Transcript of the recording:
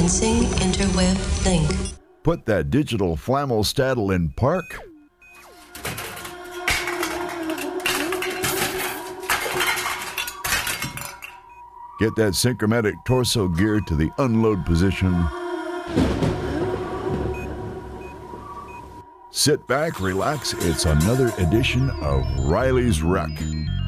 Commencing interweb link. Put that digital flammel in park. Get that synchromatic torso gear to the unload position. Sit back, relax. It's another edition of Riley's Ruck.